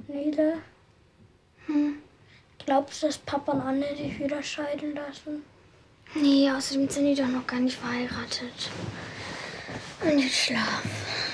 Nele, glaubst du, dass Papa und Anne sich wieder scheiden lassen? Nee, außerdem sind die doch noch gar nicht verheiratet. Und jetzt schlaf.